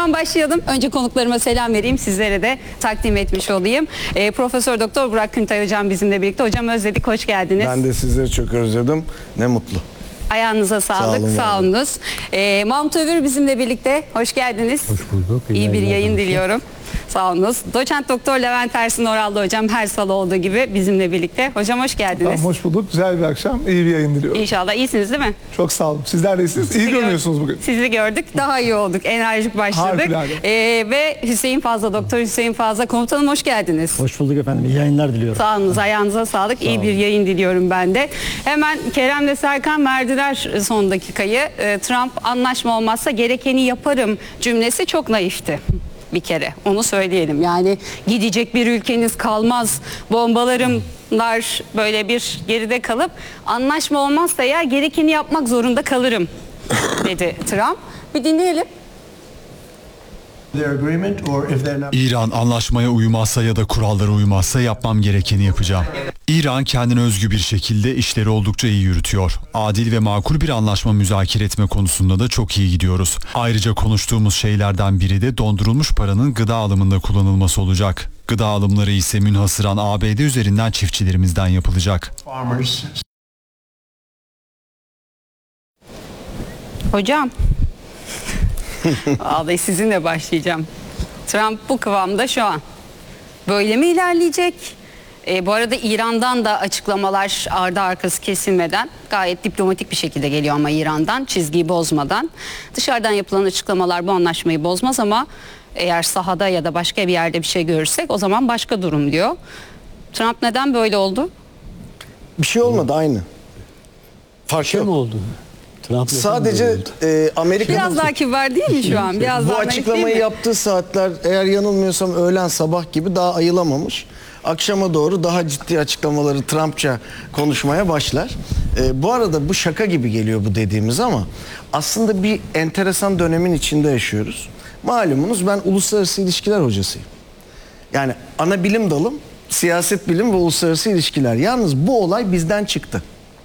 Hemen başlayalım. Önce konuklarıma selam vereyim. Sizlere de takdim etmiş olayım. Profesör Doktor Burak Küntay hocam bizimle birlikte. Hocam özledik. Hoş geldiniz. Ben de sizleri çok özledim. Ne mutlu. Ayağınıza sağlık. Sağ olunuz. Mahmut Övür bizimle birlikte. Hoş geldiniz. Hoş bulduk. İyi bir yayın diliyorum. Sağ olunuz. Doçent Doktor Levent Ersin Orallı hocam her salı olduğu gibi bizimle birlikte. Hocam hoş geldiniz. Tamam, hoş bulduk. Güzel bir akşam. İyi bir yayın diliyorum. İnşallah iyisiniz değil mi? Çok sağ olun. Sizler de iyisiniz. İyi görünüyorsunuz bugün. Sizi gördük. Daha iyi olduk. Enerjik başladık. Harikulade. Ve Hüseyin Fazla, Doktor Hüseyin Fazla komutanım hoş geldiniz. Hoş bulduk efendim. İyi yayınlar diliyorum. Sağ olunuz. Ayağınıza sağlık. İyi bir yayın diliyorum ben de. Hemen Kerem'le Serkan verdiler son dakikayı. Trump anlaşma olmazsa gerekeni yaparım cümlesi çok naifti. Bir kere onu söyleyelim. Yani gidecek bir ülkeniz kalmaz. Bombalarımlar böyle bir geride kalıp anlaşma olmazsa ya gerekeni yapmak zorunda kalırım dedi Trump. Bir dinleyelim. İran anlaşmaya uymazsa ya da kurallara uymazsa yapmam gerekeni yapacağım. İran kendine özgü bir şekilde işleri oldukça iyi yürütüyor. Adil ve makul bir anlaşma müzakere etme konusunda da çok iyi gidiyoruz. Ayrıca konuştuğumuz şeylerden biri de dondurulmuş paranın gıda alımında kullanılması olacak. Gıda alımları ise münhasıran ABD üzerinden çiftçilerimizden yapılacak. Hocam. Vallahi sizinle başlayacağım. Trump bu kıvamda şu an. Böyle mi ilerleyecek? Bu arada İran'dan da açıklamalar ardı arkası kesilmeden gayet diplomatik bir şekilde geliyor ama İran'dan çizgiyi bozmadan. Dışarıdan yapılan açıklamalar bu anlaşmayı bozmaz ama eğer sahada ya da başka bir yerde bir şey görürsek o zaman başka durum diyor. Trump neden böyle oldu? Bir şey olmadı, aynı. Fark Şey mi yok. oldu? Trump Sadece Amerika'nın Biraz daha kibar değil mi şu an? Biraz bu daha naif değil açıklamayı mi? yaptığı saatler, eğer yanılmıyorsam öğlen sabah gibi, daha ayılamamış. Akşama doğru daha ciddi açıklamaları Trumpça konuşmaya başlar. Bu arada bu şaka gibi geliyor bu dediğimiz ama aslında bir enteresan dönemin içinde yaşıyoruz. Malumunuz ben uluslararası ilişkiler hocasıyım. Yani ana bilim dalım siyaset bilim ve uluslararası ilişkiler. Yalnız bu olay bizden çıktı.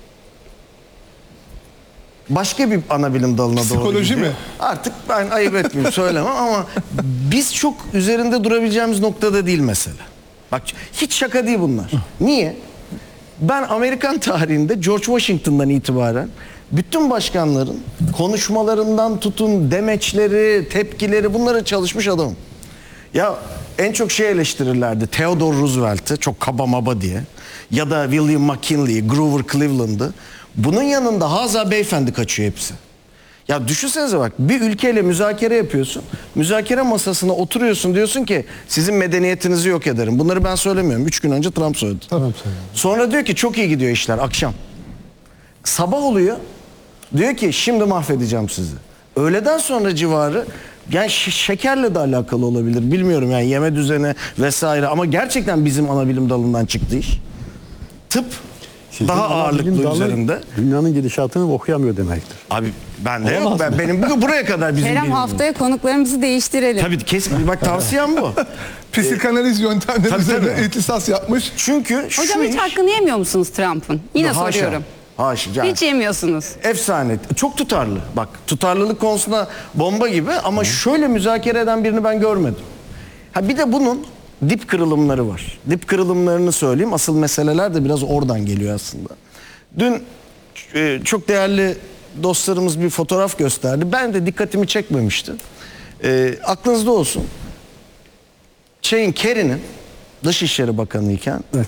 Başka bir ana bilim dalına doğru Psikoloji gidiyor. mi? Artık ben ayıp etmeyeyim söylemem ama biz çok üzerinde durabileceğimiz noktada değil mesele. Bak hiç şaka değil bunlar. Niye? Ben Amerikan tarihinde George Washington'dan itibaren bütün başkanların konuşmalarından tutun demeçleri, tepkileri, bunlara çalışmış adamım. Ya en çok şey eleştirirlerdi. Theodore Roosevelt'ı çok kaba maba diye. Ya da William McKinley'i, Grover Cleveland'ı. Bunun yanında haza beyefendi kaçıyor hepsi. Ya düşünsenize bak, bir ülkeyle müzakere yapıyorsun. Müzakere masasına oturuyorsun, diyorsun ki sizin medeniyetinizi yok ederim. Bunları ben söylemiyorum. 3 gün önce Trump söyledi. Tamam. Sonra diyor ki çok iyi gidiyor işler akşam. Sabah oluyor. Diyor ki şimdi mahvedeceğim sizi. Öğleden sonra civarı, yani şekerle de alakalı olabilir. Bilmiyorum yani, yeme düzeni vesaire, ama gerçekten bizim ana bilim dalından çıktı iş. Tıp daha ağırlıklı üzerinde. Dünyanın gidişatını okuyamıyor demektir. Abi ben de yok. Benim buraya kadar bizim Kerem bilimim. haftaya konuklarımızı değiştirelim. Tabii kesin. Bak tavsiyem bu. Psikanaliz yöntemleri Tabii, üzerine tabii. ihtisas yapmış. Çünkü şu Hocam hiç iş... hakkını yemiyor musunuz Trump'ın? Yine Haşa, soruyorum. Haşa. Yani Hiç yemiyorsunuz. efsane. Çok tutarlı. Bak tutarlılık konusunda bomba gibi ama şöyle müzakere eden birini ben görmedim. Ha bir de bunun dip kırılımları var. Dip kırılımlarını söyleyeyim. Asıl meseleler de biraz oradan geliyor aslında. Dün çok değerli dostlarımız bir fotoğraf gösterdi. Ben de dikkatimi çekmemişti. Aklınızda olsun. Kerry'nin Dışişleri Bakanı iken Evet.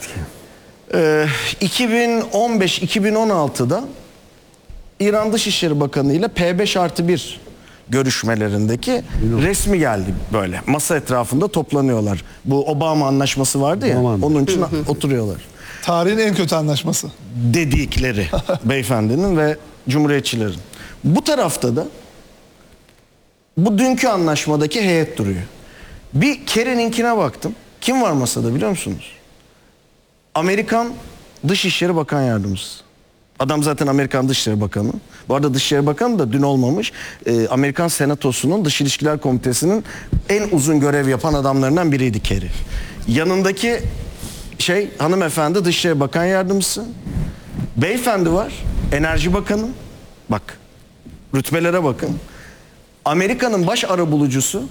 2015-2016'da İran Dışişleri Bakanı ile P5+1 görüşmelerindeki resmi geldi böyle. Masa etrafında toplanıyorlar. Bu Obama anlaşması vardı ya. Obama. Onun için oturuyorlar. Tarihin en kötü anlaşması. Dedikleri beyefendinin ve cumhuriyetçilerin. Bu tarafta da bu dünkü anlaşmadaki heyet duruyor. Bir Kerry'ninkine baktım. Kim var masada biliyor musunuz? Amerikan Dışişleri Bakan Yardımcısı. Adam zaten Amerikan Dışişleri Bakanı. Bu arada Dışişleri Bakanı da dün olmamış. Amerikan Senatosu'nun Dış İlişkiler Komitesi'nin en uzun görev yapan adamlarından biriydi Kerry. Yanındaki hanımefendi Dışişleri Bakan Yardımcısı. Beyefendi var, Enerji Bakanı. Bak, rütbelere bakın. Amerika'nın baş arabulucusu